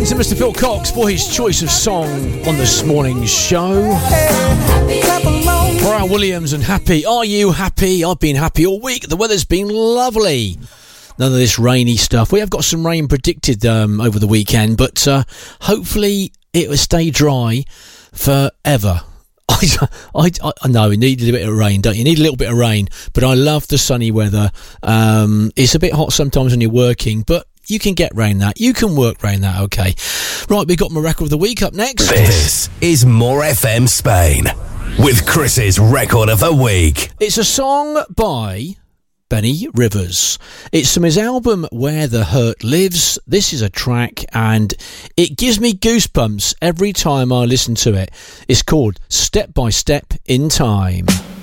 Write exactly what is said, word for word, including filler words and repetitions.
to Mister Phil Cox for his choice of song on this morning's show. Brian Williams and Happy. Are you happy? I've been happy all week. The weather's been lovely. None of this rainy stuff. We have got some rain predicted um, over the weekend, but uh, hopefully it will stay dry forever. I, I, I know you need a little bit of rain, don't you? You need a little bit of rain, but I love the sunny weather. Um, it's a bit hot sometimes when you're working, but you can get round that. You can work round that, okay. Right, we've got my record of the week up next. This is More F M Spain with Chris's record of the week. It's a song by Benny Rivers. It's from his album Where the Hurt Lives. This is a track and it gives me goosebumps every time I listen to it. It's called Step by Step in Time.